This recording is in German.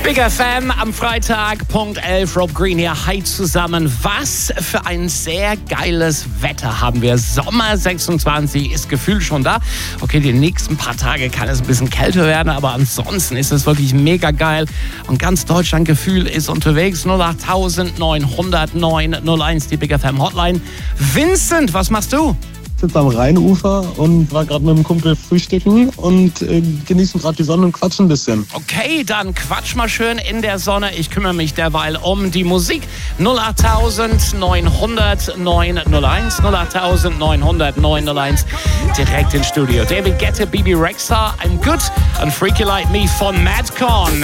Big FM am Freitag, Punkt 11, Rob Green hier. Hi zusammen. Was für ein sehr geiles Wetter haben wir. Sommer 26 ist gefühlt schon da. Okay, die nächsten paar Tage kann es ein bisschen kälter werden, aber ansonsten ist es wirklich mega geil. Und ganz Deutschland Gefühl ist unterwegs. 08909 01, die Big FM Hotline. Vincent, was machst du? Ich sitze am Rheinufer und war gerade mit einem Kumpel frühstücken und genießen gerade die Sonne und quatschen ein bisschen. Okay, dann quatsch mal schön in der Sonne. Ich kümmere mich derweil um die Musik. 08900 901, 08900 901, direkt ins Studio. David Guetta, Bibi Rexha, I'm Good und Freaky Like Me von Madcon.